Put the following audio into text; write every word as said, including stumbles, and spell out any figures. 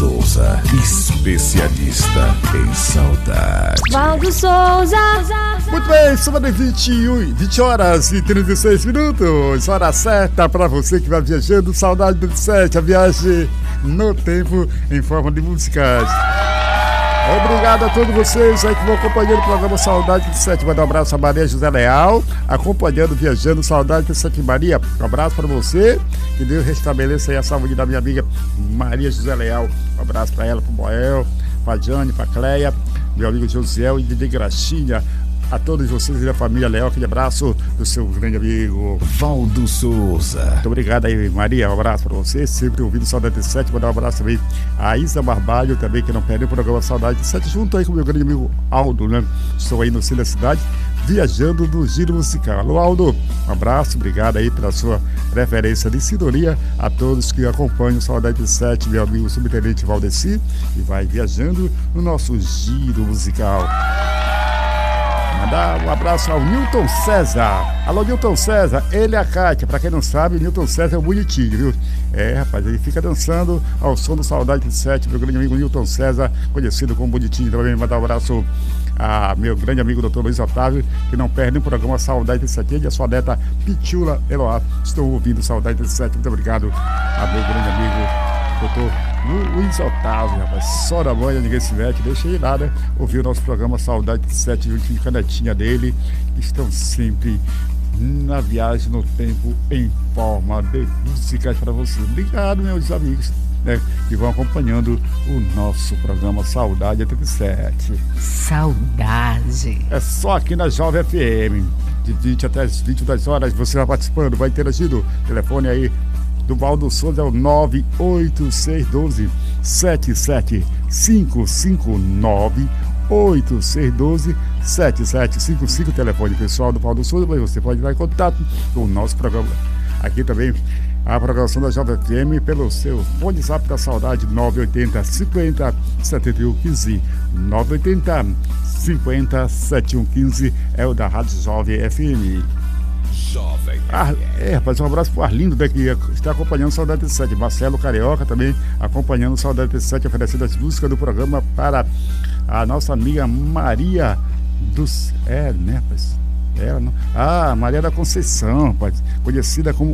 Souza, especialista em saudade. Valdo Souza. Muito bem, sábado vinte e um, vinte horas e trinta e seis minutos. Hora certa para você que vai viajando. Saudade do sete, a viagem no tempo em forma de músicas. Obrigado a todos vocês aí que vão acompanhando o programa Saudade do Sete. Manda um abraço a Maria José Leal, acompanhando, viajando Saudade do Sete. Maria, um abraço para você. Que Deus restabeleça aí a saúde da minha amiga Maria José Leal. Um abraço para ela, para o Moel, para a Jane, para a Cleia, meu amigo Josiel e de Graxinha. A todos vocês e da família Leal, aquele abraço do seu grande amigo Valdo Souza. Muito obrigado aí, Maria, um abraço para você, sempre ouvindo Saudade de Sete. Mandar um abraço também a Isa Barbalho, também, que não perdeu o programa Saudade de Sete, junto aí com o meu grande amigo Aldo, né? Estou aí no centro da cidade, viajando no giro musical. Alô, Aldo, um abraço, obrigado aí pela sua preferência de sintonia. A todos que acompanham Saudade de Sete, meu amigo subtenente Valdeci, e vai viajando no nosso giro musical. Mandar um abraço ao Newton César. Alô, Newton César, ele e a Kátia. Pra quem não sabe, Newton César é um bonitinho, viu? É, rapaz, ele fica dançando ao som do Saudade de Sete. Meu grande amigo Newton César, conhecido como Bonitinho. Também mandar um abraço a meu grande amigo doutor Luiz Otávio, que não perde um programa Saudade de Sete. Ele e a sua neta Pichula Eloá. Estou ouvindo Saudade de Sete. Muito obrigado a meu grande amigo doutor Luiz Otávio, rapaz. Só da manhã ninguém se mete, deixa ele lá, né? Ouvir o nosso programa Saudade de Sete, juntinho com a netinha dele. Estão sempre na viagem no tempo em forma de músicas para vocês. Obrigado, meus amigos, né, que vão acompanhando o nosso programa Saudade oitenta e sete. Saudade. É só aqui na Jovem F M, de vinte até as vinte e duas horas. Você vai participando, vai interagindo. Telefone aí do Valdo Souza é o nove oito seis um dois sete sete cinco cinco, nove oito seis um dois sete sete cinco cinco, telefone pessoal do Valdo Souza, mas você pode entrar em contato com o nosso programa. Aqui também a programação da Jovem F M pelo seu fone zap da saudade, nove oito zero cinquenta setenta e um quinze, nove oito zero cinquenta setenta e um quinze, é o da Rádio Jovem F M. Jovem. Ah, é, rapaz, um abraço pro Arlindo, né, que está acompanhando Saudade de Sete. Marcelo Carioca também acompanhando Saudade de Sete, oferecendo as músicas do programa para a nossa amiga Maria dos... É, né, rapaz? Ela não... Ah, Maria da Conceição, rapaz, conhecida como